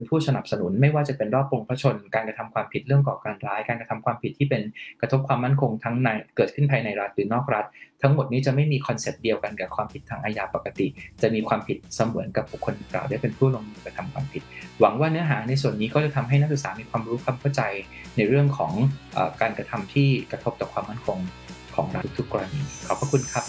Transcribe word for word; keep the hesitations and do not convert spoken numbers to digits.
ผู้สนับสนุนไม่ว่าจะเป็นรอบปรงพระชนม์การกระทำความผิดเรื่องก่อการร้ายการกระทำความผิดที่เป็นกระทบความมั่นคงทั้งในเกิดขึ้นภายในรัฐหรือนอกรัฐทั้งหมดนี้จะไม่มีคอนเซปต์เดียวกันกับความผิดทางอาญาปกติจะมีความผิดเสมือนกับบุคคลดังกล่าวได้เป็นผู้ลงมือกระทำความผิดหวังว่าเนื้อหาในส่วนนี้ก็จะทำให้นักศึกษามีความรู้ความเข้าใจในเรื่องของเอ่อการกระทำที่กระทบต่อความมั่นคงของรัฐทุกๆกรณีขอบพระคุณครับ